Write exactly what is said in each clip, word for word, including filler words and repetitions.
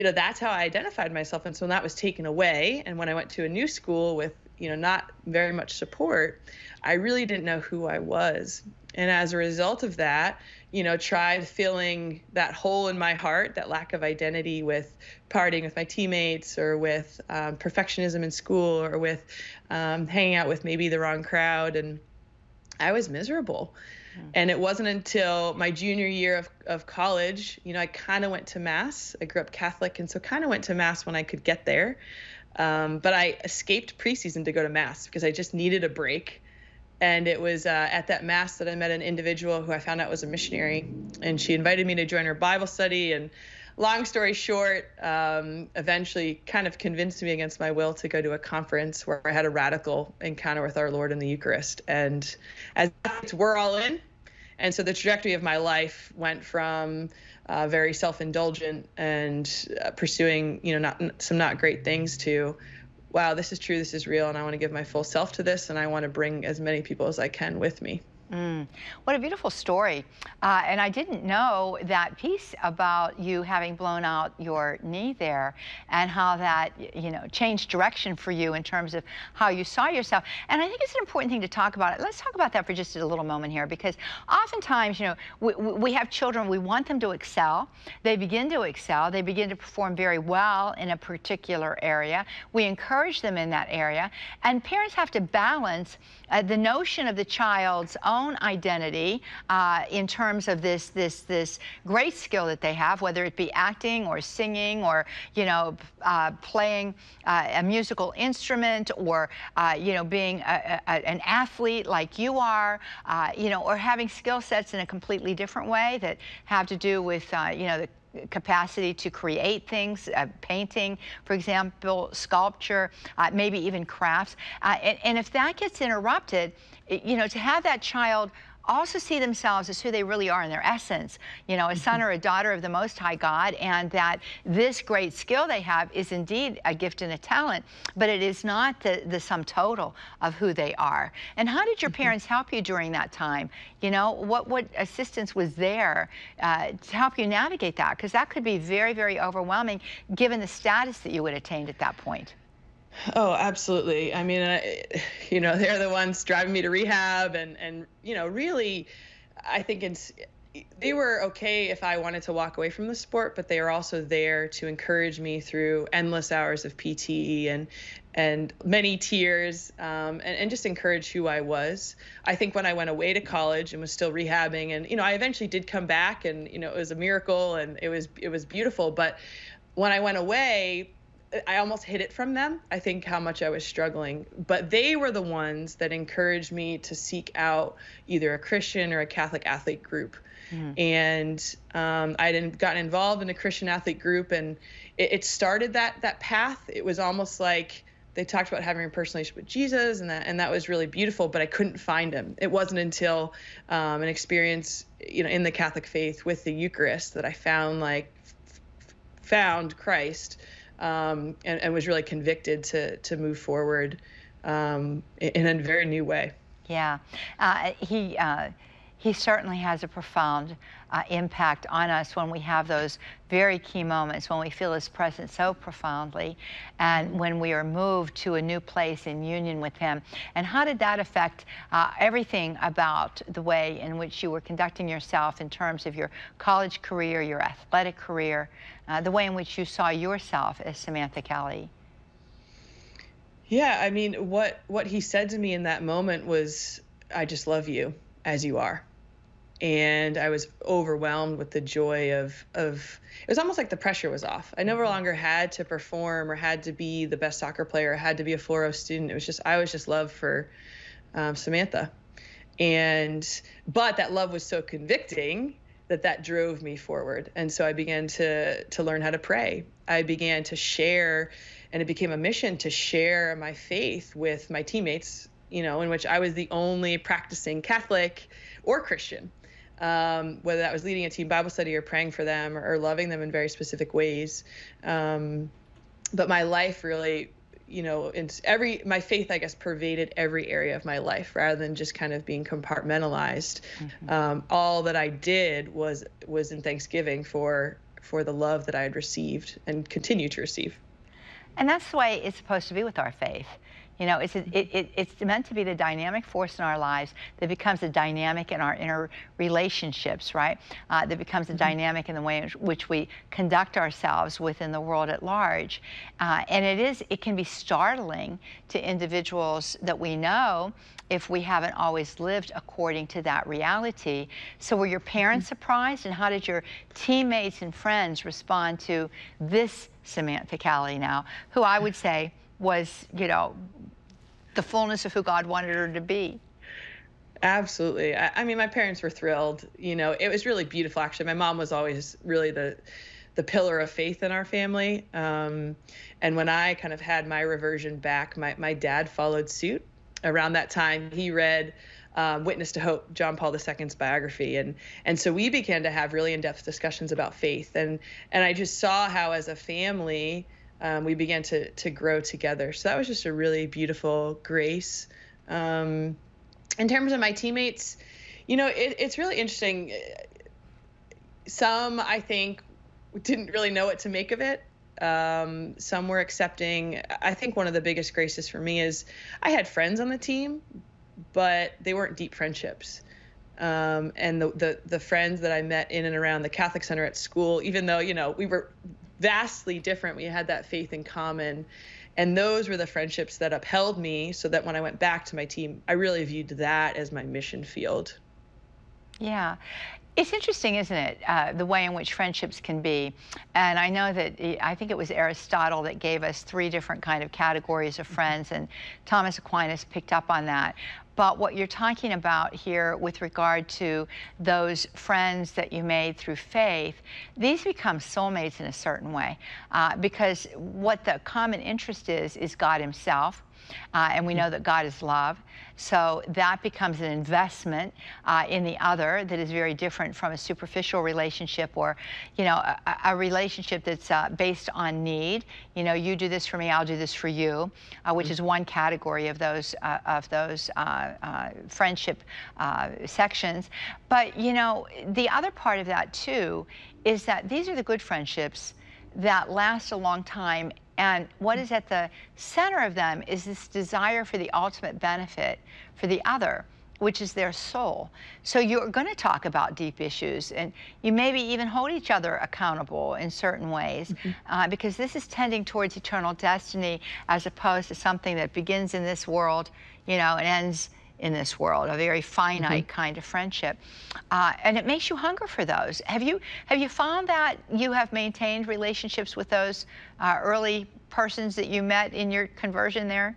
you know, that's how I identified myself. And so when that was taken away, and when I went to a new school with, you know, not very much support, I really didn't know who I was. And as a result of that, you know, tried filling that hole in my heart, that lack of identity, with partying with my teammates, or with um, perfectionism in school, or with um, hanging out with maybe the wrong crowd. And I was miserable. And it wasn't until my junior year of, of college, you know, I kind of went to Mass. I grew up Catholic, and so kind of went to Mass when I could get there. Um, but I escaped preseason to go to Mass because I just needed a break. And it was uh, at that Mass that I met an individual who I found out was a missionary. And she invited me to join her Bible study. And long story short, um, eventually kind of convinced me against my will to go to a conference where I had a radical encounter with our Lord in the Eucharist. And as we're all in. And so the trajectory of my life went from uh, very self-indulgent and uh, pursuing, you know, not some not great things, to, wow, this is true, this is real, and I want to give my full self to this, and I want to bring as many people as I can with me. Mm, what a beautiful story. Uh, and I didn't know that piece about you having blown out your knee there, and how that, you know, changed direction for you in terms of how you saw yourself. And I think it's an important thing to talk about. Let's talk about that for just a little moment here, because oftentimes, you know, we, we have children, we want them to excel. They begin to excel. They begin to perform very well in a particular area. We encourage them in that area. And parents have to balance uh, the notion of the child's own identity uh, in terms of this this this great skill that they have, whether it be acting or singing, or, you know, uh, playing uh, a musical instrument, or uh, you know, being a, a, an athlete like you are, uh, you know, or having skill sets in a completely different way that have to do with uh, you know, the capacity to create things, uh, painting, for example, sculpture, uh, maybe even crafts. Uh, and, and if that gets interrupted, you know, to have that child also see themselves as who they really are in their essence, you know, a son or a daughter of the Most High God, and that this great skill they have is indeed a gift and a talent, but it is not the, the sum total of who they are. And how did your parents help you during that time? You know, what, what assistance was there uh, to help you navigate that? Because that could be very, very overwhelming given the status that you had attained at that point. Oh, absolutely. I mean, I, you know, they're the ones driving me to rehab, and, and, you know, really, I think it's, they were okay if I wanted to walk away from the sport, but they were also there to encourage me through endless hours of P T and, and many tears, um, and, and just encourage who I was. I think when I went away to college and was still rehabbing, and, you know, I eventually did come back, and, you know, it was a miracle, and it was, it was beautiful. But when I went away, I almost hid it from them, I think, how much I was struggling. But they were the ones that encouraged me to seek out either a Christian or a Catholic athlete group. Mm. And um, I had gotten involved in a Christian athlete group, and it, it started that that path. It was almost like they talked about having a personal relationship with Jesus, and that and that was really beautiful, but I couldn't find him. It wasn't until um, an experience, you know, in the Catholic faith with the Eucharist that I found like f found Christ. Um, and, and was really convicted to to move forward um, in a very new way. Yeah, uh, he uh, he certainly has a profound uh, impact on us when we have those very key moments, when we feel his presence so profoundly, and when we are moved to a new place in union with him. And how did that affect uh, everything about the way in which you were conducting yourself in terms of your college career, your athletic career, uh, the way in which you saw yourself as Samantha Kelly? Yeah, I mean, what what he said to me in that moment was, I just love you as you are. And I was overwhelmed with the joy of, of, it was almost like the pressure was off. I no longer had to perform or had to be the best soccer player, or had to be a Floro student. It was just, I was just love for um, Samantha. And, but that love was so convicting that that drove me forward. And so I began to, to learn how to pray. I began to share, and it became a mission to share my faith with my teammates, you know, in which I was the only practicing Catholic or Christian. Um, whether that was leading a team Bible study or praying for them, or, or loving them in very specific ways. Um, but my life really, you know, it's every, my faith, I guess, pervaded every area of my life rather than just kind of being compartmentalized. Mm-hmm. Um, all that I did was, was in thanksgiving for, for the love that I had received and continue to receive. And that's the way it's supposed to be with our faith. You know, it's, a, it, it, it's meant to be the dynamic force in our lives that becomes a dynamic in our inner relationships, right? Uh, that becomes a dynamic in the way in which we conduct ourselves within the world at large. Uh, and it is, it can be startling to individuals that we know if we haven't always lived according to that reality. So were your parents surprised? And how did your teammates and friends respond to this Samantha Calley now, who I would say was, you know, the fullness of who God wanted her to be? Absolutely. I, I mean, my parents were thrilled. You know, it was really beautiful, actually. My mom was always really the the pillar of faith in our family. Um, and when I kind of had my reversion back, my, my dad followed suit. Around that time, he read um, Witness to Hope, John Paul the Second's biography. And and so we began to have really in-depth discussions about faith. And and I just saw how, as a family, Um, we began to to grow together. So that was just a really beautiful grace. Um, in terms of my teammates, you know, it, it's really interesting. Some, I think, didn't really know what to make of it. Um, some were accepting. I think one of the biggest graces for me is I had friends on the team, but they weren't deep friendships. Um, and the, the the friends that I met in and around the Catholic Center at school, even though, you know, we were vastly different, we had that faith in common, and those were the friendships that upheld me, so that when I went back to my team, I really viewed that as my mission field. Yeah. It's interesting, isn't it, uh, the way in which friendships can be. And I know that, I think it was Aristotle that gave us three different kind of categories of friends, and Thomas Aquinas picked up on that. But what you're talking about here with regard to those friends that you made through faith, these become soulmates in a certain way, uh, because what the common interest is, is God himself. Uh, and we know that God is love. So that becomes an investment uh, in the other that is very different from a superficial relationship, or, you know, a, a relationship that's uh, based on need. You know, you do this for me, I'll do this for you, uh, which is one category of those, uh, of those uh, uh, friendship uh, sections. But, you know, the other part of that, too, is that these are the good friendships that last a long time. And what is at the center of them is this desire for the ultimate benefit for the other, which is their soul. So you're going to talk about deep issues, and you maybe even hold each other accountable in certain ways, mm-hmm. uh, because this is tending towards eternal destiny, as opposed to something that begins in this world, you know, and ends in this world, a very finite mm-hmm. kind of friendship. Uh, and it makes you hunger for those. Have you, have you found that you have maintained relationships with those uh, early persons that you met in your conversion there?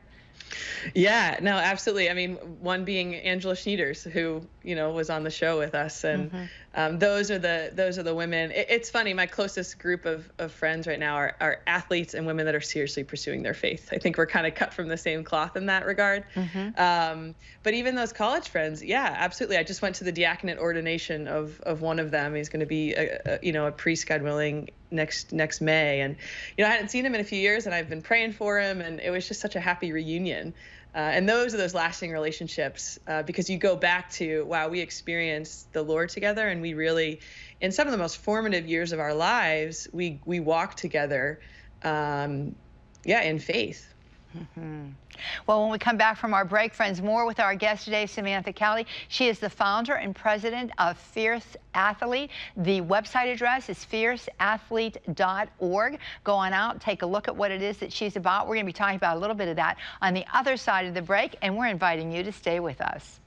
Yeah, no, absolutely. I mean, one being Angela Schneiders, who, you know, was on the show with us, and mm-hmm. um, those are the those are the women. It, it's funny. My closest group of, of friends right now are, are athletes and women that are seriously pursuing their faith. I think we're kind of cut from the same cloth in that regard. Mm-hmm. Um, but even those college friends, yeah, absolutely. I just went to the diaconate ordination of of one of them. He's going to be, a, a, you know, a priest, God willing, next next May. And, you know, I hadn't seen him in a few years, and I've been praying for him, and it was just such a happy reunion. Uh, and those are those lasting relationships, uh, because you go back to, wow, we experienced the Lord together, and we really, in some of the most formative years of our lives, we we walked together, um, yeah, in faith. Mm-hmm. Well, when we come back from our break, friends, more with our guest today, Samantha Calley. She is the founder and president of Fierce Athlete. The website address is fierce athlete dot org. Go on out, take a look at what it is that she's about. We're going to be talking about a little bit of that on the other side of the break, and we're inviting you to stay with us.